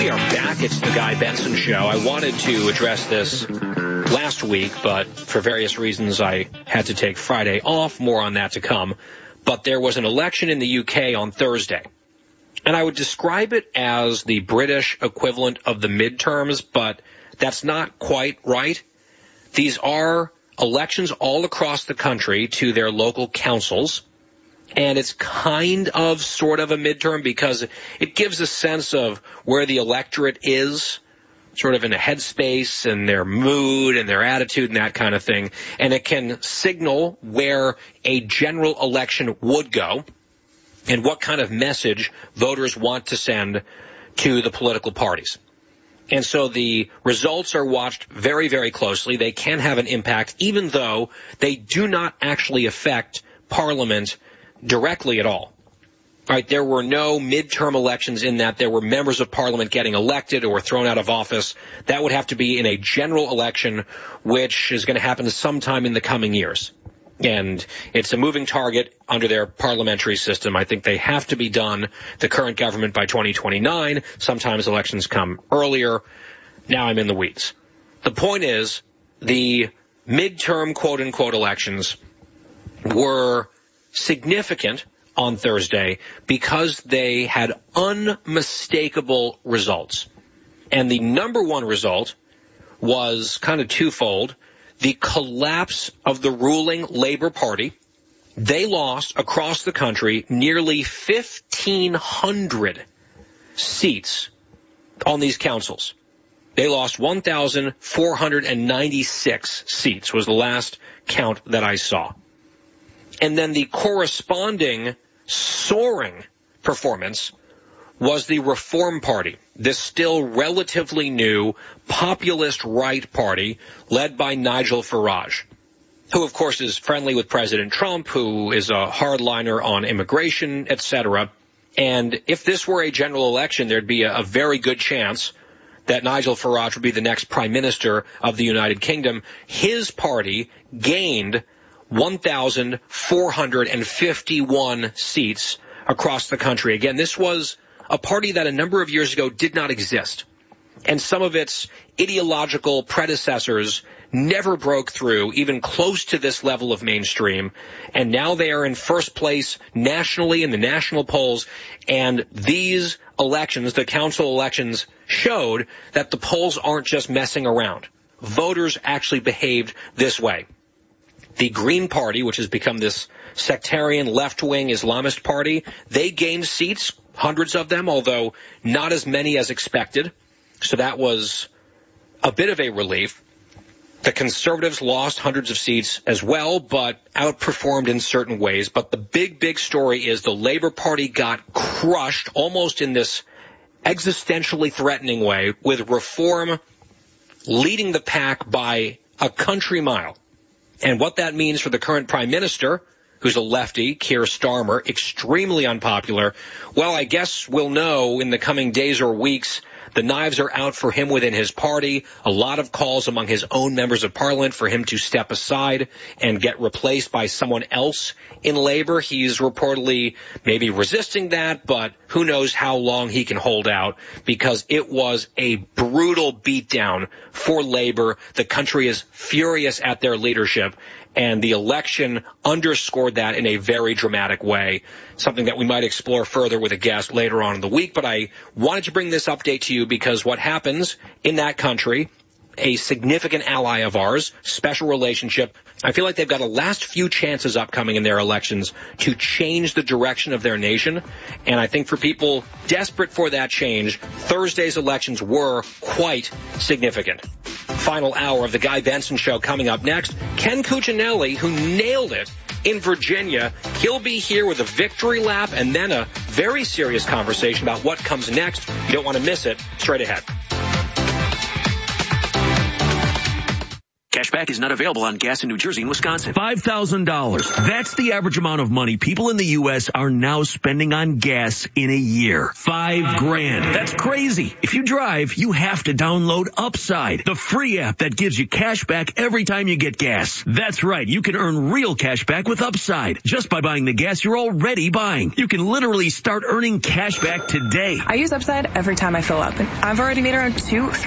We are back. It's the Guy Benson Show. I wanted to address this last week, but for various reasons I had to take Friday off. More on that to come. But there was an election in the UK on Thursday. And I would describe it as the British equivalent of the midterms, but that's not quite right. These are elections all across the country to their local councils. And it's kind of sort of a midterm because it gives a sense of where the electorate is, sort of in a headspace and their mood and their attitude and that kind of thing. And it can signal where a general election would go and what kind of message voters want to send to the political parties. And so the results are watched very, very closely. They can have an impact, even though they do not actually affect Parliament directly at all. Right, there were no midterm elections in that there were members of Parliament getting elected or thrown out of office. That would have to be in a general election, which is going to happen sometime in the coming years. And it's a moving target under their parliamentary system. I think they have to be done, the current government, by 2029. Sometimes elections come earlier. Now I'm in the weeds. The point is, the midterm quote-unquote elections were significant on Thursday because they had unmistakable results. And the number one result was kind of twofold. The collapse of the ruling Labour Party. They lost across the country nearly 1,500 seats on these councils. They lost 1,496 seats was the last count that I saw. And then the corresponding soaring performance was the Reform Party, this still relatively new populist right party led by Nigel Farage, who, of course, is friendly with President Trump, who is a hardliner on immigration, etc. And if this were a general election, there'd be a very good chance that Nigel Farage would be the next prime minister of the United Kingdom. His party gained 1,451 seats across the country. Again, this was a party that a number of years ago did not exist. And some of its ideological predecessors never broke through, even close to this level of mainstream. And now they are in first place nationally in the national polls. And these elections, the council elections, showed that the polls aren't just messing around. Voters actually behaved this way. The Green Party, which has become this sectarian left-wing Islamist party, they gained seats, hundreds of them, although not as many as expected. So that was a bit of a relief. The Conservatives lost hundreds of seats as well, but outperformed in certain ways. But the big story is the Labour Party got crushed almost in this existentially threatening way, with Reform leading the pack by a country mile. And what that means for the current prime minister, who's a lefty, Keir Starmer, extremely unpopular, well, I guess we'll know in the coming days or weeks. The knives are out for him within his party. A lot of calls among his own members of parliament for him to step aside and get replaced by someone else in Labour. He's reportedly maybe resisting that, but who knows how long he can hold out, because it was a brutal beatdown for Labour. The country is furious at their leadership, and the election underscored that in a very dramatic way, something that we might explore further with a guest later on in the week. But I wanted to bring this update to you because what happens in that country, a significant ally of ours, special relationship, I feel like they've got a last few chances upcoming in their elections to change the direction of their nation. And I think for people desperate for that change, Thursday's elections were quite significant. Final hour of the Guy Benson Show coming up next. Ken Cuccinelli, who nailed it in Virginia, he'll be here with a victory lap and then a very serious conversation about what comes next. You don't want to miss it. Straight ahead. Cashback is not available on gas in New Jersey and Wisconsin. $5,000. That's the average amount of money people in the U.S. are now spending on gas in a year. $5,000. That's crazy. If you drive, you have to download Upside, the free app that gives you cash back every time you get gas. That's right. You can earn real cash back with Upside just by buying the gas you're already buying. You can literally start earning cash back today. I use Upside every time I fill up, and I've already made around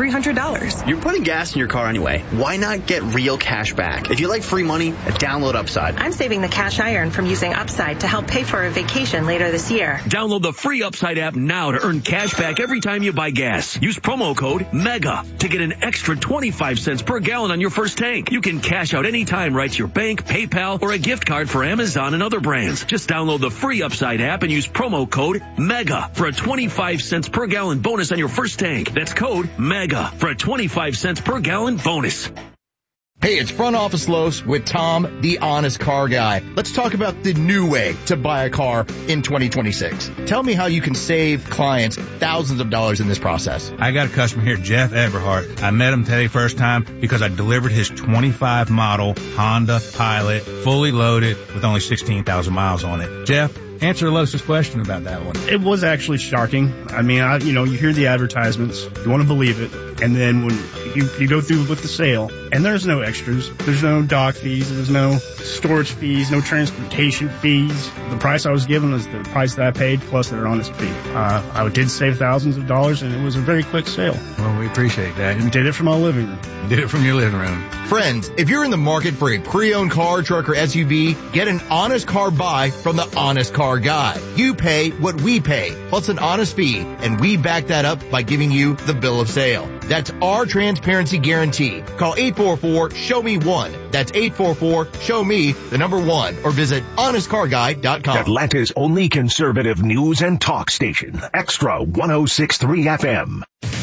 $300. You're putting gas in your car anyway. Why not get real cash back? If you like free money, download Upside. I'm saving the cash I earn from using Upside to help pay for a vacation later this year. Download the free Upside app now to earn cash back every time you buy gas. Use promo code MEGA to get an extra 25 cents per gallon on your first tank. You can cash out anytime right to your bank, PayPal, or a gift card for Amazon and other brands. Just download the free Upside app and use promo code MEGA for a 25 cents per gallon bonus on your first tank. That's code MEGA for a 25 cents per gallon bonus. Hey, it's Front Office Los with Tom, the honest car guy. Let's talk about the new way to buy a car in 2026. Tell me how you can save clients thousands of dollars in this process. I got a customer here, Jeff Everhart. I met him today first time because I delivered his 25 model Honda Pilot, fully loaded with only 16,000 miles on it. Jeff, answer Los's question about that one. It was actually shocking. I mean, you hear the advertisements, you want to believe it, and then when you go through with the sale, and there's no extras, there's no dock fees, there's no storage fees, no transportation fees. The price I was given was the price that I paid plus their honest fee. I did save thousands of dollars, and it was a very quick sale. Well, we appreciate that. And did it from our living room. Did it from your living room. Friends, if you're in the market for a pre-owned car, truck, or SUV, get an honest car buy from the Honest Car Guy. You pay what we pay, plus an honest fee, and we back that up by giving you the bill of sale. That's our transparency guarantee. Call 844-SHOW-ME-1. That's 844-SHOW-ME, the number 1, or visit honestcarguy.com. Atlanta's only conservative news and talk station. Extra 106.3 FM.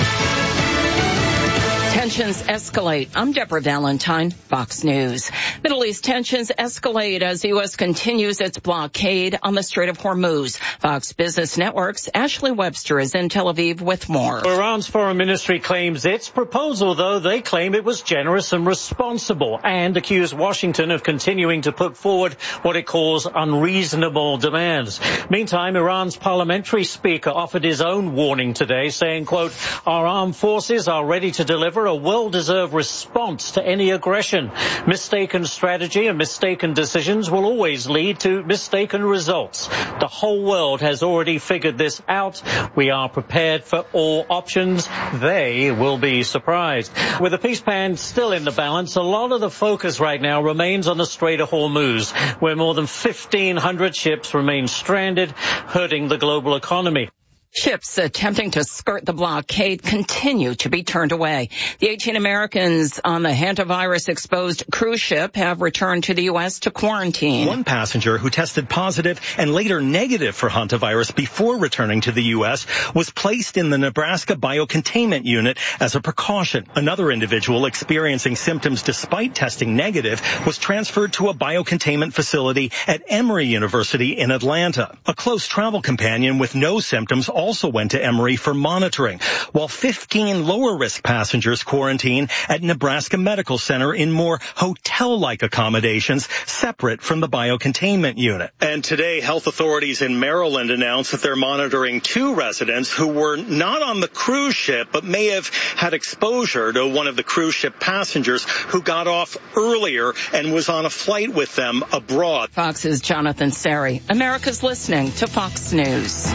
Tensions escalate. I'm Deborah Valentine, Fox News. Middle East tensions escalate as the U.S. continues its blockade on the Strait of Hormuz. Fox Business Network's Ashley Webster is in Tel Aviv with more. Iran's foreign ministry claims its proposal, though they claim it was generous and responsible, and accuse Washington of continuing to put forward what it calls unreasonable demands. Meantime, Iran's parliamentary speaker offered his own warning today, saying, quote, "Our armed forces are ready to deliver a well-deserved response to any aggression. Mistaken strategy and mistaken decisions will always lead to mistaken results. The whole world has already figured this out. We are prepared for all options. They will be surprised." With the peace plan still in the balance, a lot of the focus right now remains on the Strait of Hormuz, where more than 1,500 ships remain stranded, hurting the global economy. Ships attempting to skirt the blockade continue to be turned away. The 18 Americans on the hantavirus-exposed cruise ship have returned to the U.S. to quarantine. One passenger who tested positive and later negative for hantavirus before returning to the U.S. was placed in the Nebraska biocontainment unit as a precaution. Another individual experiencing symptoms despite testing negative was transferred to a biocontainment facility at Emory University in Atlanta. A close travel companion with no symptoms also went to Emory for monitoring, while 15 lower-risk passengers quarantine at Nebraska Medical Center in more hotel-like accommodations separate from the biocontainment unit. And today, health authorities in Maryland announced that they're monitoring 2 residents who were not on the cruise ship but may have had exposure to one of the cruise ship passengers who got off earlier and was on a flight with them abroad. Fox's Jonathan Sari. America's listening to Fox News.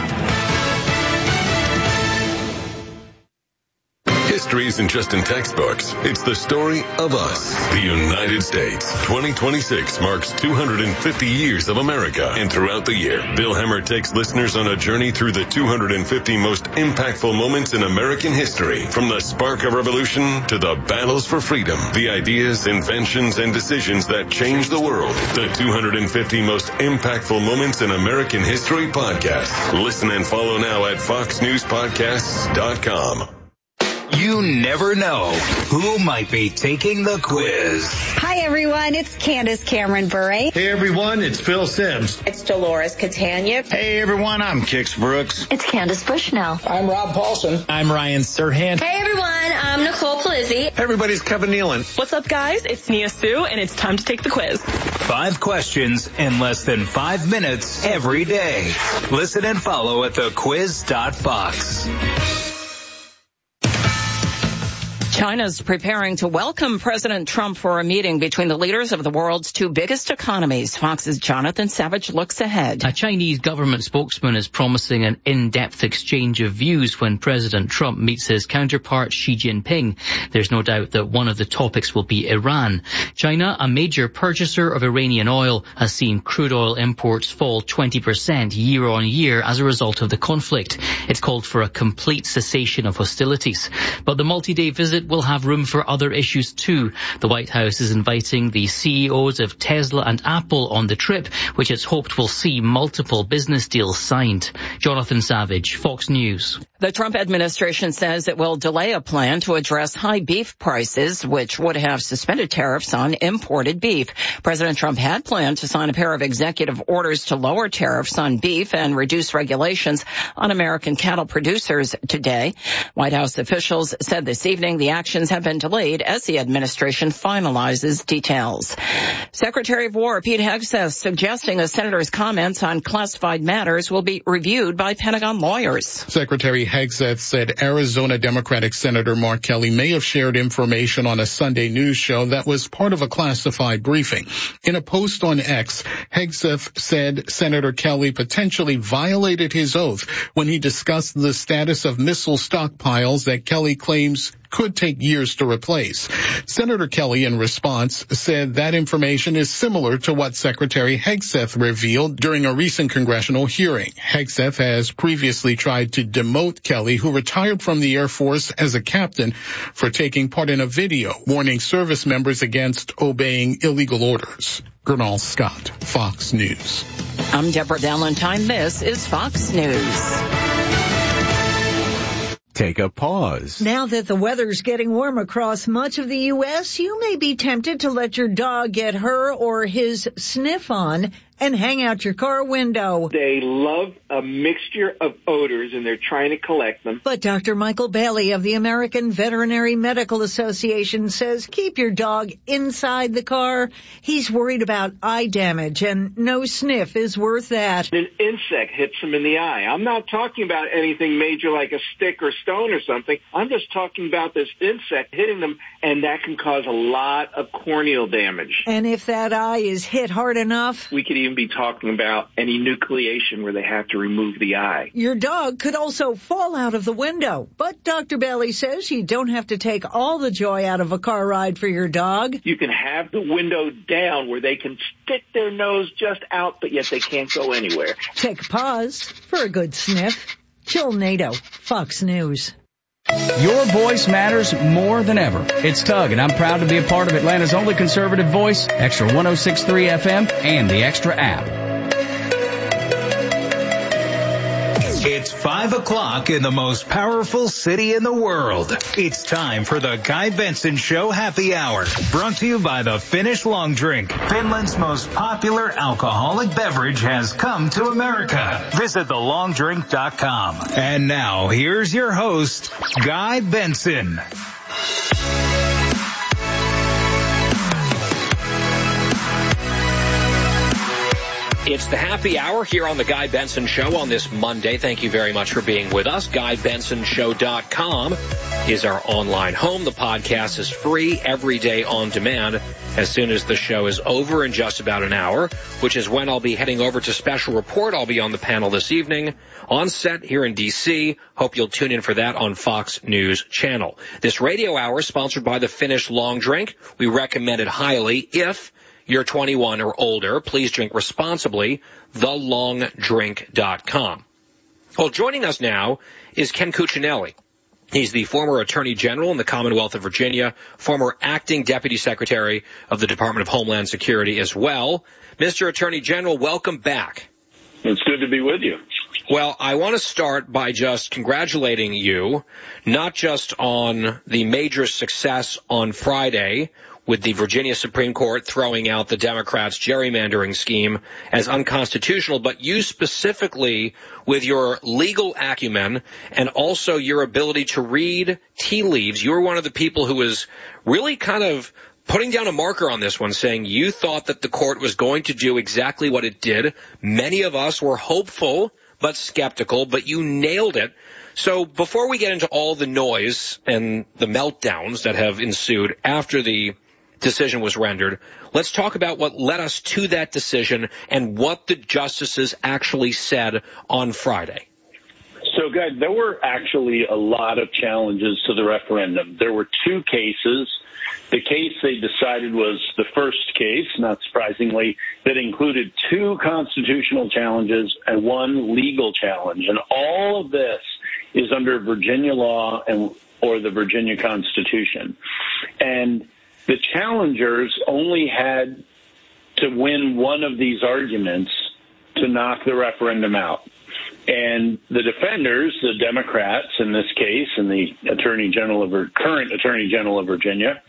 History isn't just in textbooks. It's the story of us, the United States. 2026 marks 250 years of America. And throughout the year, Bill Hemmer takes listeners on a journey through the 250 most impactful moments in American history. From the spark of revolution to the battles for freedom, the ideas, inventions, and decisions that changed the world. The 250 most impactful moments in American history podcast. Listen and follow now at foxnewspodcasts.com. You never know who might be taking the quiz. Hi, everyone. It's Candace Cameron Bure. Hey, everyone. It's Phil Sims. It's Dolores Catania. Hey, everyone. I'm Kix Brooks. It's Candace Bushnell. I'm Rob Paulson. I'm Ryan Serhant. Hey, everyone. I'm Nicole Palizzi. Hey, everybody's Kevin Nealon. What's up, guys? It's Nia Sue, and it's time to take the quiz. 5 questions in less than 5 minutes every day. Listen and follow at thequiz.fox. China's preparing to welcome President Trump for a meeting between the leaders of the world's 2 biggest economies. Fox's Jonathan Savage looks ahead. A Chinese government spokesman is promising an in-depth exchange of views when President Trump meets his counterpart Xi Jinping. There's no doubt that one of the topics will be Iran. China, a major purchaser of Iranian oil, has seen crude oil imports fall 20% year on year as a result of the conflict. It's called for a complete cessation of hostilities. But the multi-day visit will have room for other issues too. The White House is inviting the CEOs of Tesla and Apple on the trip, which it's hoped will see multiple business deals signed. Jonathan Savage, Fox News. The Trump administration says it will delay a plan to address high beef prices, which would have suspended tariffs on imported beef. President Trump had planned to sign a pair of executive orders to lower tariffs on beef and reduce regulations on American cattle producers today. White House officials said this evening the actions have been delayed as the administration finalizes details. Secretary of War Pete Hegseth suggesting a senator's comments on classified matters will be reviewed by Pentagon lawyers. Secretary Hegseth said Arizona Democratic Senator Mark Kelly may have shared information on a Sunday news show that was part of a classified briefing. In a post on X, Hegseth said Senator Kelly potentially violated his oath when he discussed the status of missile stockpiles that Kelly claims could take years to replace. Senator Kelly, in response, said that information is similar to what Secretary Hegseth revealed during a recent congressional hearing. Hegseth has previously tried to demote Kelly, who retired from the Air Force as a captain, for taking part in a video warning service members against obeying illegal orders. Gernal Scott, Fox News. I'm Deborah Valentine. This is Fox News. Take a pause. Now that the weather's getting warm across much of the U.S., you may be tempted to let your dog get her or his sniff on and hang out your car window. They love a mixture of odors, and they're trying to collect them. But Dr. Michael Bailey of the American Veterinary Medical Association says keep your dog inside the car. He's worried about eye damage, and no sniff is worth that. An insect hits him in the eye. I'm not talking about anything major like a stick or stone or something. I'm just talking about this insect hitting them, and that can cause a lot of corneal damage. And if that eye is hit hard enough, we could even be talking about any enucleation where they have to remove the eye. Your dog could also fall out of the window. But Dr. Bailey says you don't have to take all the joy out of a car ride for your dog. You can have the window down where they can stick their nose just out, but yet they can't go anywhere. Take a pause for a good sniff. Jill Nato, Fox News. Your voice matters more than ever. It's Tug, and I'm proud to be a part of Atlanta's only conservative voice, Extra 106.3 FM, and the Extra app. It's 5 o'clock in the most powerful city in the world. It's time for the Guy Benson Show Happy Hour, brought to you by the Finnish Long Drink. Finland's most popular alcoholic beverage has come to America. Visit thelongdrink.com. And now, here's your host, Guy Benson. It's the happy hour here on the Guy Benson Show on this Monday. Thank you very much for being with us. GuyBensonShow.com is our online home. The podcast is free every day on demand as soon as the show is over in just about an hour, which is when I'll be heading over to Special Report. I'll be on the panel this evening on set here in D.C. Hope you'll tune in for that on Fox News Channel. This radio hour is sponsored by the Finnish Long Drink. We recommend it highly if you're 21 or older. Please drink responsibly. TheLongDrink.com. Well, joining us now is Ken Cuccinelli. He's the former Attorney General in the Commonwealth of Virginia, former Acting Deputy Secretary of the Department of Homeland Security as well. Mr. Attorney General, welcome back. It's good to be with you. Well, I want to start by just congratulating you, not just on the major success on Friday with the Virginia Supreme Court throwing out the Democrats' gerrymandering scheme as unconstitutional, but you specifically, with your legal acumen and also your ability to read tea leaves, you were one of the people who was really kind of putting down a marker on this one, saying you thought that the court was going to do exactly what it did. Many of us were hopeful but skeptical, but you nailed it. So before we get into all the noise and the meltdowns that have ensued after the decision was rendered, let's talk about what led us to that decision and what the justices actually said on Friday. So, guys, there were actually a lot of challenges to the referendum. There were two cases. The case they decided was the first case, not surprisingly, that included two constitutional challenges and one legal challenge. And all of this is under Virginia law or the Virginia Constitution. And the challengers only had to win one of these arguments to knock the referendum out. And the defenders, the Democrats in this case, and the current Attorney General of Virginia,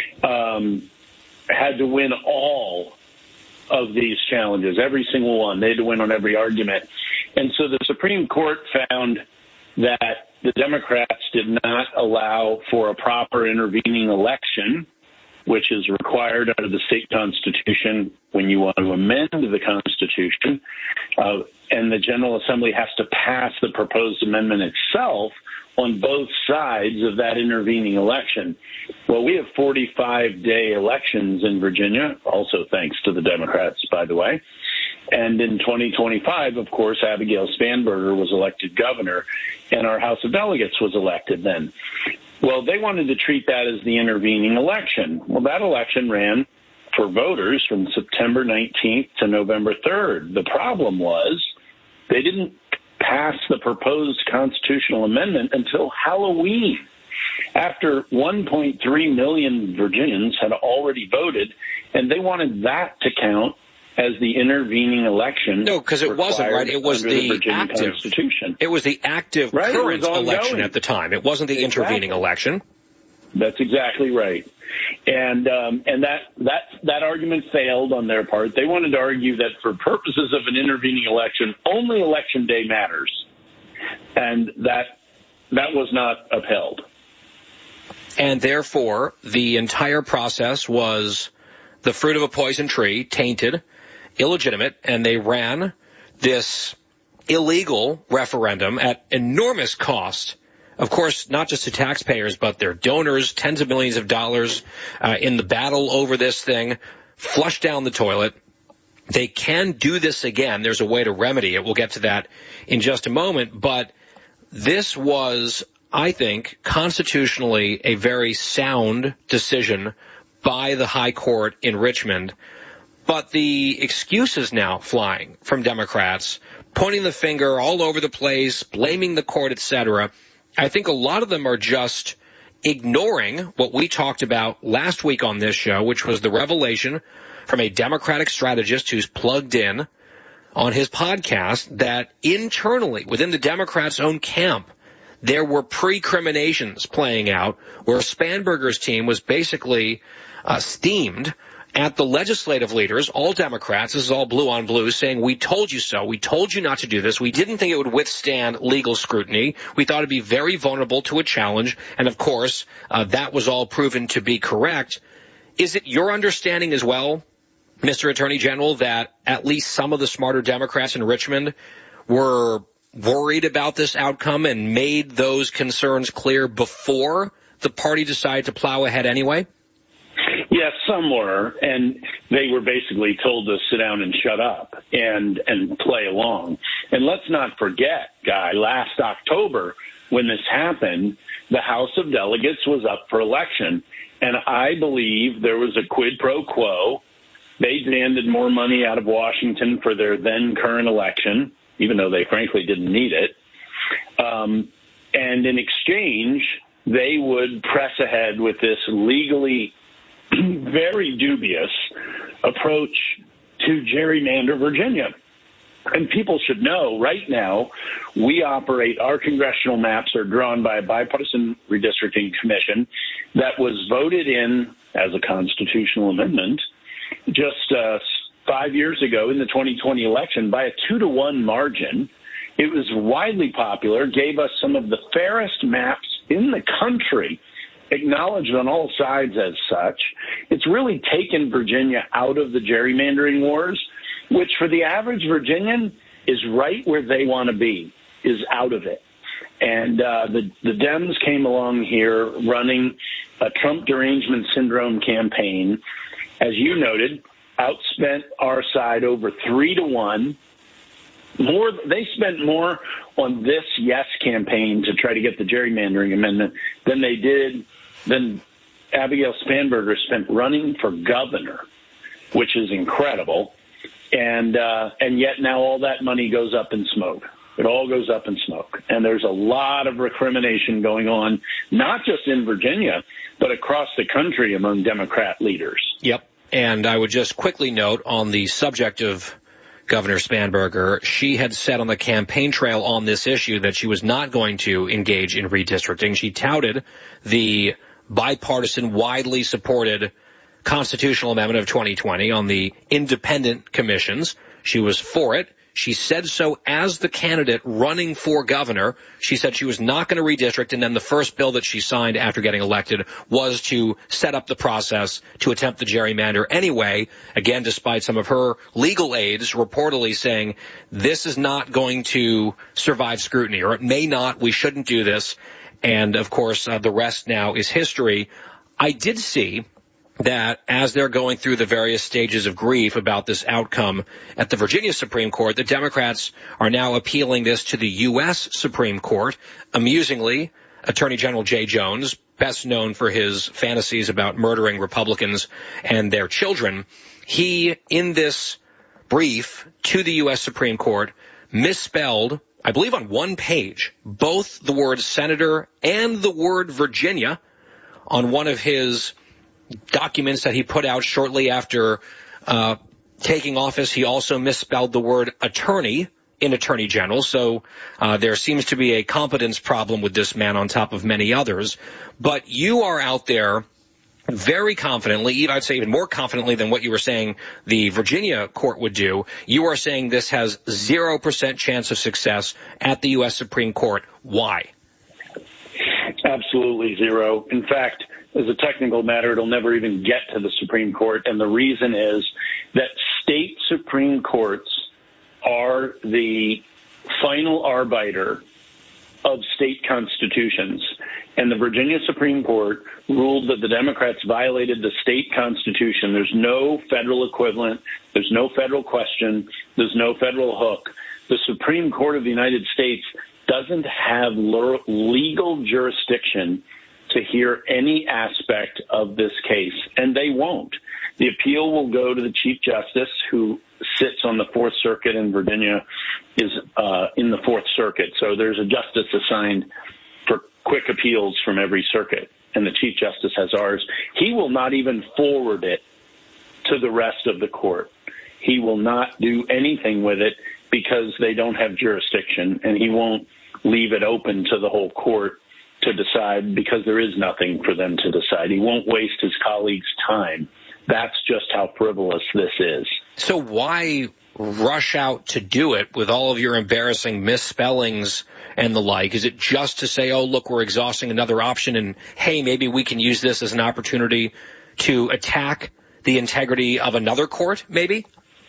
had to win all of these challenges, every single one. They had to win on every argument. And so the Supreme Court found that the Democrats did not allow for a proper intervening election, which is required under the state constitution when you want to amend the Constitution. And the General Assembly has to pass the proposed amendment itself on both sides of that intervening election. Well, we have 45-day elections in Virginia, also thanks to the Democrats, by the way. And in 2025, of course, Abigail Spanberger was elected governor, and our House of Delegates was elected then. Well, they wanted to treat that as the intervening election. Well, that election ran for voters from September 19th to November 3rd. The problem was they didn't pass the proposed constitutional amendment until Halloween, after 1.3 million Virginians had already voted, and they wanted that to count as the intervening election. No, because it wasn't, right? It was the active Constitution. It was the active current election at the time. It wasn't the intervening election. That's exactly right. And that argument failed on their part. They wanted to argue that for purposes of an intervening election, only election day matters. And that was not upheld. And therefore, the entire process was the fruit of a poison tree, tainted, illegitimate, and they ran this illegal referendum at enormous cost. Of course, not just to taxpayers, but their donors, tens of millions of dollars in the battle over this thing, flushed down the toilet. They can do this again. There's a way to remedy it. We'll get to that in just a moment. But this was, I think, constitutionally a very sound decision by the high court in Richmond. But the excuses now flying from Democrats, pointing the finger all over the place, blaming the court, etc., I think a lot of them are just ignoring what we talked about last week on this show, which was the revelation from a Democratic strategist who's plugged in on his podcast that internally, within the Democrats' own camp, there were precriminations playing out where Spanberger's team was basically steamed at the legislative leaders, all Democrats, this is all blue on blue, saying, we told you so. We told you not to do this. We didn't think it would withstand legal scrutiny. We thought it'd be very vulnerable to a challenge. And, of course, that was all proven to be correct. Is it your understanding as well, Mr. Attorney General, that at least some of the smarter Democrats in Richmond were worried about this outcome and made those concerns clear before the party decided to plow ahead anyway? Yes, some were, and they were basically told to sit down and shut up and play along. And let's not forget, Guy, last October when this happened, the House of Delegates was up for election, and I believe there was a quid pro quo. They demanded more money out of Washington for their then current election, even though they frankly didn't need it. And in exchange, they would press ahead with this legally very dubious approach to gerrymander Virginia. And people should know right now we operate, our congressional maps are drawn by a bipartisan redistricting commission that was voted in as a constitutional amendment just 5 years ago in the 2020 election by a 2-to-1 margin. It was widely popular, gave us some of the fairest maps in the country, acknowledged on all sides as such. It's really taken Virginia out of the gerrymandering wars, which for the average Virginian is right where they want to be, is out of it. And the Dems came along here running a Trump derangement syndrome campaign. As you noted, outspent our side over 3-to-1. They spent more on this yes campaign to try to get the gerrymandering amendment than Abigail Spanberger spent running for governor, which is incredible. And yet now all that money goes up in smoke. It all goes up in smoke. And there's a lot of recrimination going on, not just in Virginia, but across the country among Democrat leaders. Yep. And I would just quickly note on the subject of Governor Spanberger, she had said on the campaign trail on this issue that she was not going to engage in redistricting. She touted the bipartisan, widely supported constitutional amendment of 2020 on the independent commissions. She was for it. She said so as the candidate running for governor. She said she was not going to redistrict, and then the first bill that she signed after getting elected was to set up the process to attempt the gerrymander anyway, again, despite some of her legal aides reportedly saying this is not going to survive scrutiny, or it may not, we shouldn't do this. And, of course, the rest now is history. I did see that as they're going through the various stages of grief about this outcome at the Virginia Supreme Court, the Democrats are now appealing this to the U.S. Supreme Court. Amusingly, Attorney General Jay Jones, best known for his fantasies about murdering Republicans and their children, he, in this brief to the U.S. Supreme Court, misspelled, I believe on one page, both the word senator and the word Virginia on one of his documents that he put out shortly after taking office. He also misspelled the word attorney in Attorney General. So there seems to be a competence problem with this man on top of many others. But you are out there very confidently, I'd say even more confidently than what you were saying the Virginia court would do. You are saying this has 0% chance of success at the U.S. Supreme Court. Why? Absolutely zero. In fact, as a technical matter, it'll never even get to the Supreme Court. And the reason is that state Supreme Courts are the final arbiter of state constitutions. And the Virginia Supreme Court ruled that the Democrats violated the state constitution. There's no federal equivalent. There's no federal question. There's no federal hook. The Supreme Court of the United States doesn't have legal jurisdiction to hear any aspect of this case, and they won't. The appeal will go to the Chief Justice, who sits on the Fourth Circuit, and Virginia is in the Fourth Circuit. So there's a justice assigned for quick appeals from every circuit, and the Chief Justice has ours. He will not even forward it to the rest of the court. He will not do anything with it because they don't have jurisdiction, and he won't leave it open to the whole court to decide because there is nothing for them to decide. He won't waste his colleagues' time. That's just how frivolous this is. So why rush out to do it with all of your embarrassing misspellings and the like? Is it just to say, oh, look, we're exhausting another option, and, hey, maybe we can use this as an opportunity to attack the integrity of another court, maybe?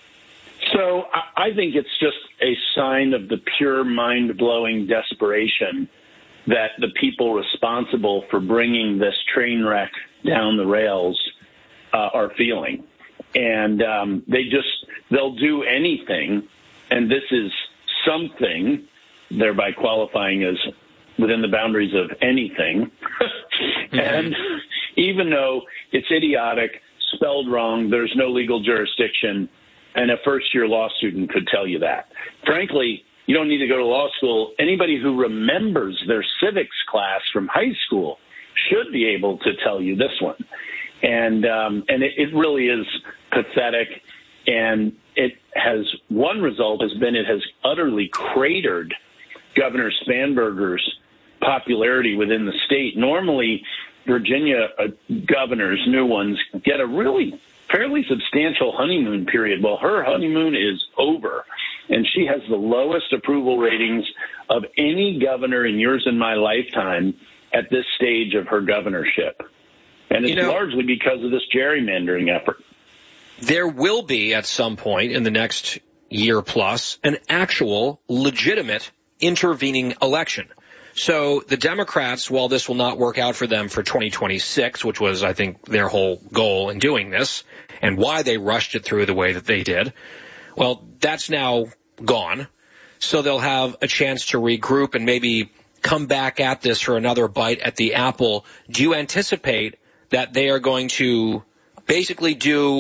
So I think it's just a sign of the pure mind-blowing desperation that the people responsible for bringing this train wreck down the rails are feeling. And they'll do anything, and this is something, thereby qualifying as within the boundaries of anything. And even though it's idiotic, spelled wrong, there's no legal jurisdiction, and a first-year law student could tell you that. Frankly, you don't need to go to law school. Anybody who remembers their civics class from high school should be able to tell you this one. And it really is pathetic. And it has, one result has been it has utterly cratered Governor Spanberger's popularity within the state. Normally, Virginia governors, new ones, get a really fairly substantial honeymoon period. Well, her honeymoon is over, and she has the lowest approval ratings of any governor in yours and my lifetime at this stage of her governorship. And it's largely because of this gerrymandering effort. There will be, at some point in the next year plus, an actual legitimate intervening election. So the Democrats, while this will not work out for them for 2026, which was, I think, their whole goal in doing this, and why they rushed it through the way that they did, well, that's now gone. So they'll have a chance to regroup and maybe come back at this for another bite at the apple. Do you anticipate that they are going to basically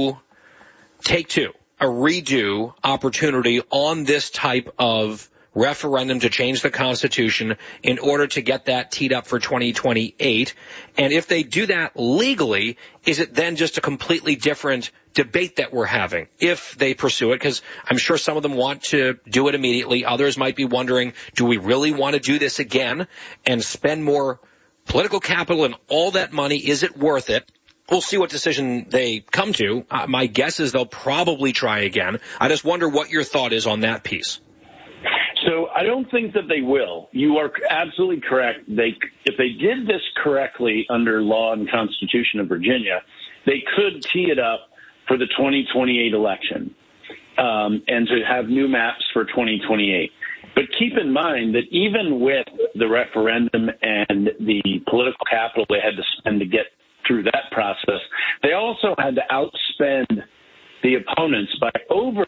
take two, a redo opportunity on this type of referendum to change the Constitution in order to get that teed up for 2028? And if they do that legally, is it then just a completely different debate that we're having if they pursue it? Because I'm sure some of them want to do it immediately. Others might be wondering, do we really want to do this again and spend more political capital and all that money? Is it worth it? We'll see what decision they come to. My guess is they'll probably try again. I just wonder what your thought is on that piece. So I don't think that they will. You are absolutely correct. If they did this correctly under law and Constitution of Virginia, they could tee it up for the 2028 election and to have new maps for 2028. But keep in mind that even with the referendum and the political capital they had to spend to get through that process, they also had to outspend the opponents by over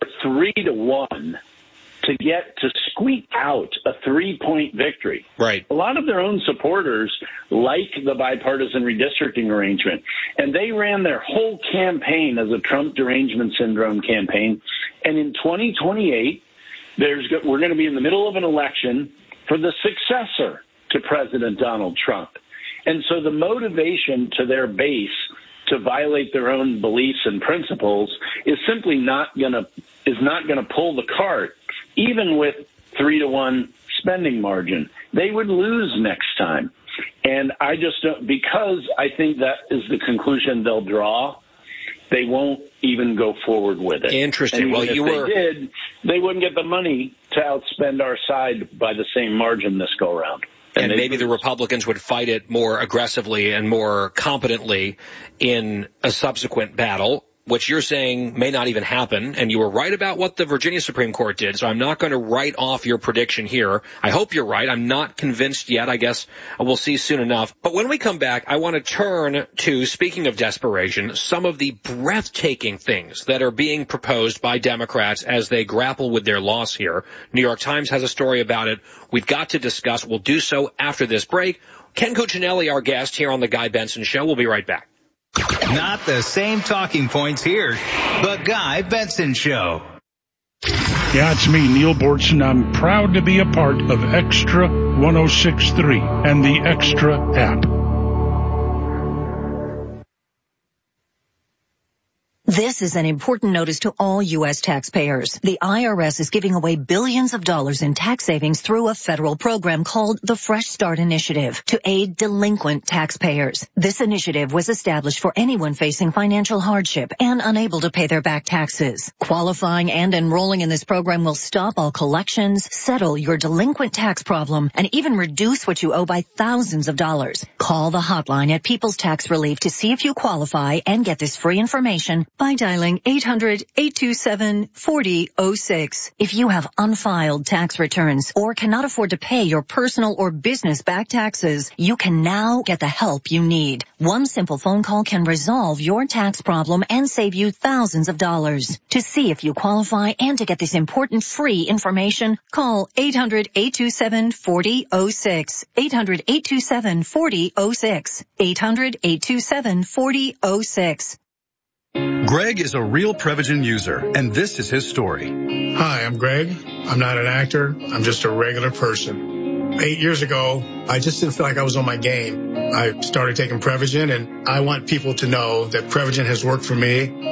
3-1 to get to squeak out a 3-point victory. Right. A lot of their own supporters like the bipartisan redistricting arrangement, and they ran their whole campaign as a Trump derangement syndrome campaign. And in 2028, we're going to be in the middle of an election for the successor to President Donald Trump. And so the motivation to their base to violate their own beliefs and principles is simply not going to pull the cart. Even with 3-1 spending margin, they would lose next time. And I just don't, because I think that is the conclusion they'll draw, they won't even go forward with it. Interesting. Well, they wouldn't get the money to outspend our side by the same margin this go around. And maybe the Republicans would fight it more aggressively and more competently in a subsequent battle, which you're saying may not even happen. And you were right about what the Virginia Supreme Court did, so I'm not going to write off your prediction here. I hope you're right. I'm not convinced yet. I guess we'll see soon enough. But when we come back, I want to turn to, speaking of desperation, some of the breathtaking things that are being proposed by Democrats as they grapple with their loss here. New York Times has a story about it. We've got to discuss. We'll do so after this break. Ken Cuccinelli, our guest here on The Guy Benson Show. We'll be right back. Not the same talking points here. The Guy Benson Show. Yeah, it's me, Neil Bortson. I'm proud to be a part of Extra 106.3 and the Extra app. This is an important notice to all U.S. taxpayers. The IRS is giving away billions of dollars in tax savings through a federal program called the Fresh Start Initiative to aid delinquent taxpayers. This initiative was established for anyone facing financial hardship and unable to pay their back taxes. Qualifying and enrolling in this program will stop all collections, settle your delinquent tax problem, and even reduce what you owe by thousands of dollars. Call the hotline at People's Tax Relief to see if you qualify and get this free information by dialing 800-827-4006. If you have unfiled tax returns or cannot afford to pay your personal or business back taxes, you can now get the help you need. One simple phone call can resolve your tax problem and save you thousands of dollars. To see if you qualify and to get this important free information, call 800-827-4006. 800-827-4006. 800-827-4006. Greg is a real Prevagen user, and this is his story. Hi, I'm Greg. I'm not an actor. I'm just a regular person. 8 years ago, I just didn't feel like I was on my game. I started taking Prevagen, and I want people to know that Prevagen has worked for me.